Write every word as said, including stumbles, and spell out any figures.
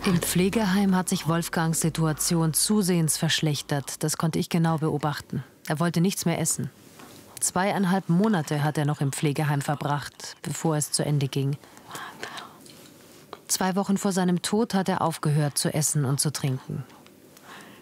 Im Pflegeheim hat sich Wolfgangs Situation zusehends verschlechtert. Das konnte ich genau beobachten. Er wollte nichts mehr essen. Zweieinhalb Monate hat er noch im Pflegeheim verbracht, bevor es zu Ende ging. Zwei Wochen vor seinem Tod hat er aufgehört zu essen und zu trinken.